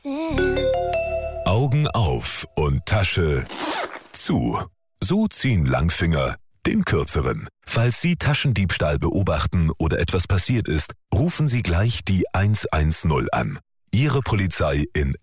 Augen auf und Tasche zu. So ziehen Langfinger den kürzeren. Falls Sie Taschendiebstahl beobachten oder etwas passiert ist, rufen Sie gleich die 110 an. Ihre Polizei in